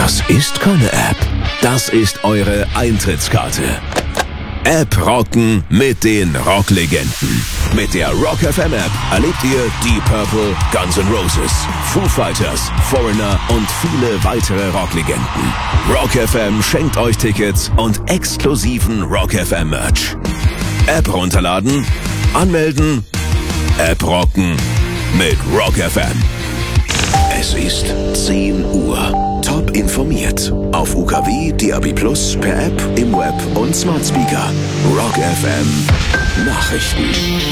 Das ist keine App. Das ist eure Eintrittskarte. App rocken mit den Rocklegenden. Mit der Rock FM App erlebt ihr Deep Purple, Guns N' Roses, Foo Fighters, Foreigner und viele weitere Rocklegenden. Rock FM schenkt euch Tickets und exklusiven Rock FM Merch. App runterladen, anmelden, App rocken mit Rock FM. Es ist 10 Uhr. Top informiert. Auf UKW, DAB+, per App, im Web und Smart Speaker. Rock FM Nachrichten.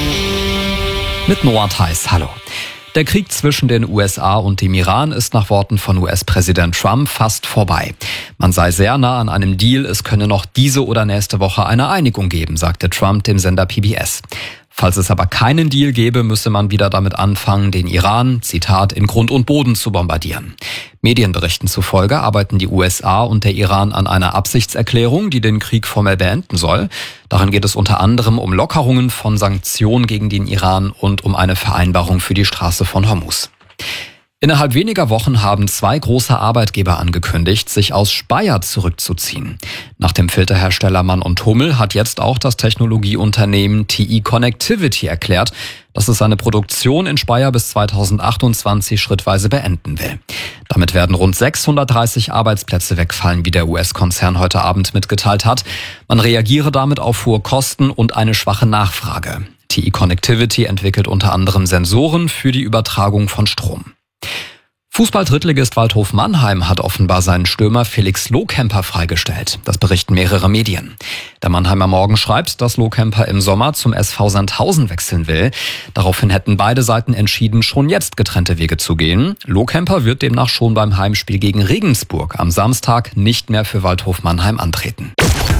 Mit Noah Theis, hallo. Der Krieg zwischen den USA und dem Iran ist nach Worten von US-Präsident Trump fast vorbei. Man sei sehr nah an einem Deal, es könne noch diese oder nächste Woche eine Einigung geben, sagte Trump dem Sender PBS. Falls es aber keinen Deal gäbe, müsse man wieder damit anfangen, den Iran, Zitat, in Grund und Boden zu bombardieren. Medienberichten zufolge arbeiten die USA und der Iran an einer Absichtserklärung, die den Krieg formell beenden soll. Darin geht es unter anderem um Lockerungen von Sanktionen gegen den Iran und um eine Vereinbarung für die Straße von Hormuz. Innerhalb weniger Wochen haben 2 große Arbeitgeber angekündigt, sich aus Speyer zurückzuziehen. Nach dem Filterhersteller Mann & Hummel hat jetzt auch das Technologieunternehmen TE Connectivity erklärt, dass es seine Produktion in Speyer bis 2028 schrittweise beenden will. Damit werden rund 630 Arbeitsplätze wegfallen, wie der US-Konzern heute Abend mitgeteilt hat. Man reagiere damit auf hohe Kosten und eine schwache Nachfrage. TE Connectivity entwickelt unter anderem Sensoren für die Übertragung von Strom. Fußball-Drittligist Waldhof Mannheim hat offenbar seinen Stürmer Felix Lohkemper freigestellt. Das berichten mehrere Medien. Der Mannheimer Morgen schreibt, dass Lohkemper im Sommer zum SV Sandhausen wechseln will. Daraufhin hätten beide Seiten entschieden, schon jetzt getrennte Wege zu gehen. Lohkemper wird demnach schon beim Heimspiel gegen Regensburg am Samstag nicht mehr für Waldhof Mannheim antreten.